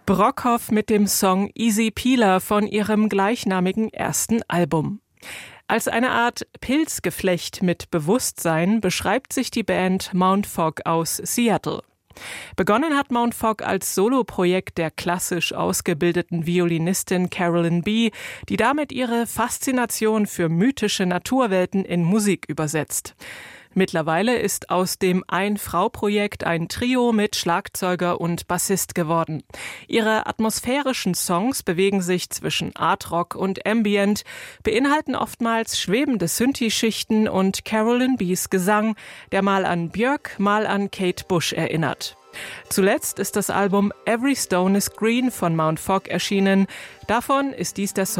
Brockhoff mit dem Song Easy Peeler von ihrem gleichnamigen ersten Album. Als eine Art Pilzgeflecht mit Bewusstsein beschreibt sich die Band Mount Fog aus Seattle. Begonnen hat Mount Fog als Soloprojekt der klassisch ausgebildeten Violinistin Carolyn B., die damit ihre Faszination für mythische Naturwelten in Musik übersetzt. Mittlerweile ist aus dem Ein-Frau-Projekt ein Trio mit Schlagzeuger und Bassist geworden. Ihre atmosphärischen Songs bewegen sich zwischen Art-Rock und Ambient, beinhalten oftmals schwebende Synthi-Schichten und Carolyn B.'s Gesang, der mal an Björk, mal an Kate Bush erinnert. Zuletzt ist das Album Every Stone is Green von Mount Fog erschienen. Davon ist dies der Song